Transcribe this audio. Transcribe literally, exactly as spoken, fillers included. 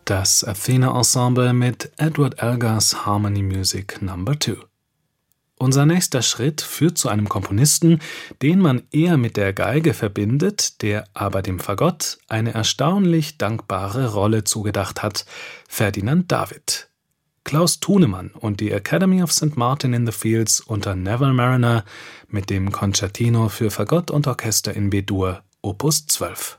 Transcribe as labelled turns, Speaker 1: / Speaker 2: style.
Speaker 1: Das Athena Ensemble mit Edward Elgar's Harmony Music Number zwei. Unser nächster Schritt führt zu einem Komponisten, den man eher mit der Geige verbindet, der aber dem Fagott eine erstaunlich dankbare Rolle zugedacht hat: Ferdinand David. Klaus Thunemann und die Academy of Saint Martin in the Fields unter Neville Marriner mit dem Concertino für Fagott und Orchester in B-Dur, Opus zwölf.